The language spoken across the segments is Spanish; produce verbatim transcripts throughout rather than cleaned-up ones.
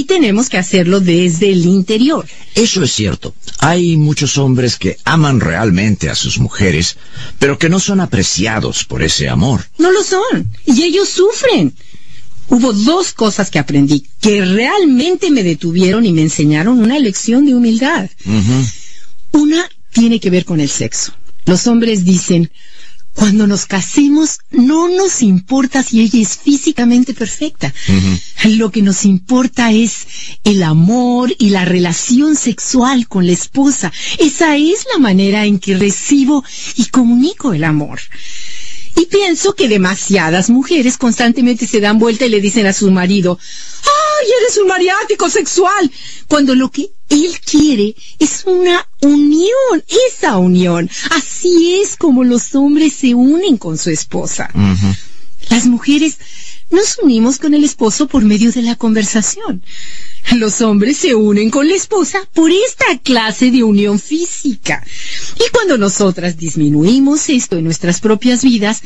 tenemos que hacerlo desde el interior. Eso es cierto. Hay muchos hombres que aman realmente a sus mujeres, pero que no son apreciados por ese amor. No lo son, y ellos sufren. Hubo dos cosas que aprendí que realmente me detuvieron y me enseñaron una lección de humildad. Uh-huh. Una tiene que ver con el sexo. Los hombres dicen: cuando nos casemos, no nos importa si ella es físicamente perfecta. Uh-huh. Lo que nos importa es el amor y la relación sexual con la esposa. Esa es la manera en que recibo y comunico el amor. Y pienso que demasiadas mujeres constantemente se dan vuelta y le dicen a su marido: ¡ay, eres un maniático sexual! Cuando lo que él quiere es una unión, esa unión. Así es como los hombres se unen con su esposa. Uh-huh. Las mujeres nos unimos con el esposo por medio de la conversación. Los hombres se unen con la esposa por esta clase de unión física. Y cuando nosotras disminuimos esto en nuestras propias vidas,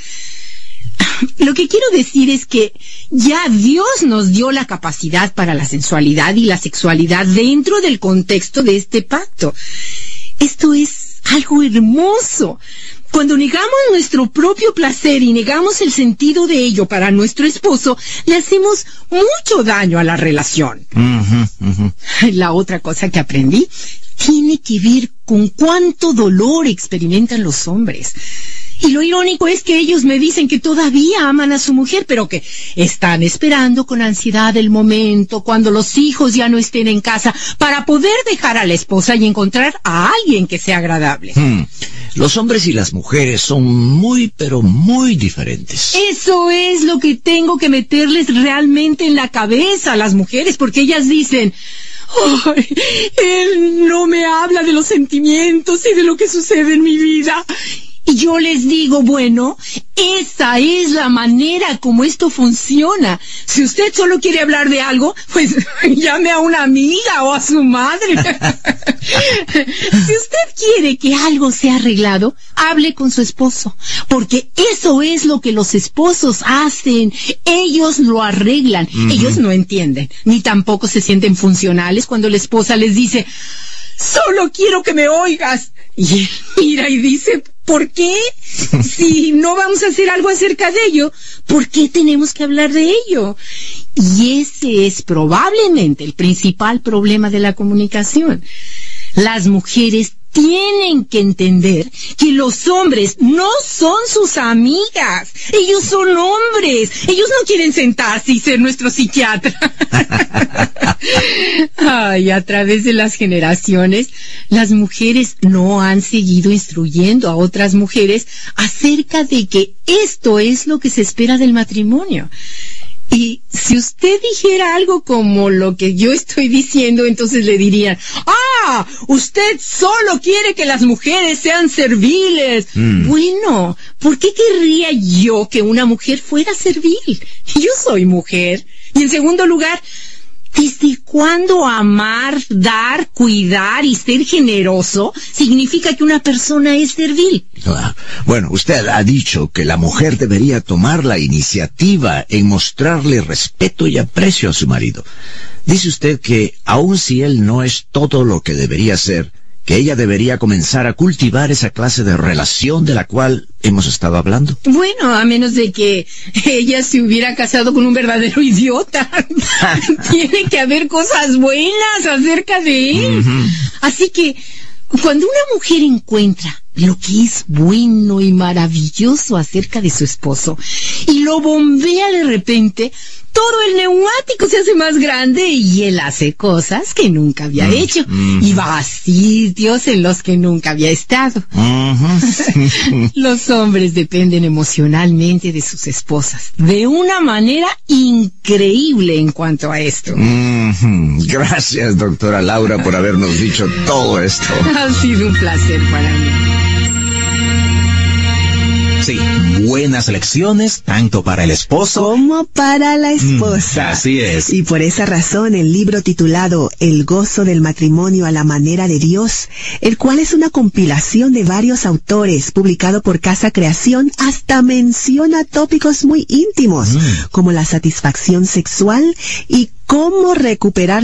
lo que quiero decir es que ya Dios nos dio la capacidad para la sensualidad y la sexualidad dentro del contexto de este pacto. Esto es algo hermoso. Cuando negamos nuestro propio placer y negamos el sentido de ello para nuestro esposo, le hacemos mucho daño a la relación. Uh-huh, uh-huh. La otra cosa que aprendí tiene que ver con cuánto dolor experimentan los hombres. Y lo irónico es que ellos me dicen que todavía aman a su mujer, pero que están esperando con ansiedad el momento cuando los hijos ya no estén en casa para poder dejar a la esposa y encontrar a alguien que sea agradable. Hmm. Los hombres y las mujeres son muy, pero muy diferentes. Eso es lo que tengo que meterles realmente en la cabeza a las mujeres, porque ellas dicen: ¡ay, él no me habla de los sentimientos y de lo que sucede en mi vida! Y yo les digo, bueno, esa es la manera como esto funciona. Si usted solo quiere hablar de algo, pues llame a una amiga o a su madre. Si usted quiere que algo sea arreglado, hable con su esposo, porque eso es lo que los esposos hacen. Ellos lo arreglan. Uh-huh. Ellos no entienden, ni tampoco se sienten funcionales cuando la esposa les dice: solo quiero que me oigas. Y él mira y dice: ¿por qué? Si no vamos a hacer algo acerca de ello, ¿por qué tenemos que hablar de ello? Y ese es probablemente el principal problema de la comunicación. Las mujeres tienen que entender que los hombres no son sus amigas. Ellos son hombres. Ellos no quieren sentarse y ser nuestro psiquiatra. Ay, a través de las generaciones, las mujeres no han seguido instruyendo a otras mujeres acerca de que esto es lo que se espera del matrimonio. Y si usted dijera algo como lo que yo estoy diciendo, entonces le dirían: ¡ah! Usted solo quiere que las mujeres sean serviles. Mm. Bueno, ¿por qué querría yo que una mujer fuera servil? Yo soy mujer. Y en segundo lugar, ¿desde cuándo amar, dar, cuidar y ser generoso significa que una persona es servil? Ah, bueno, usted ha dicho que la mujer debería tomar la iniciativa en mostrarle respeto y aprecio a su marido. Dice usted que, aun si él no es todo lo que debería ser, que ella debería comenzar a cultivar esa clase de relación de la cual hemos estado hablando. Bueno, a menos de que ella se hubiera casado con un verdadero idiota. Tiene que haber cosas buenas acerca de él. Uh-huh. Así que, cuando una mujer encuentra lo que es bueno y maravilloso acerca de su esposo y lo bombea de repente, todo el neumático se hace más grande y él hace cosas que nunca había mm, hecho mm. y va a sitios en los que nunca había estado. Uh-huh. Los hombres dependen emocionalmente de sus esposas de una manera increíble en cuanto a esto. Uh-huh. Gracias, doctora Laura, por habernos dicho todo esto. Ha sido un placer para mí. Sí, buenas lecciones tanto para el esposo como para la esposa. Mm, así es. Y por esa razón el libro titulado El gozo del matrimonio a la manera de Dios, el cual es una compilación de varios autores, publicado por Casa Creación, hasta menciona tópicos muy íntimos, mm. como la satisfacción sexual y cómo recuperar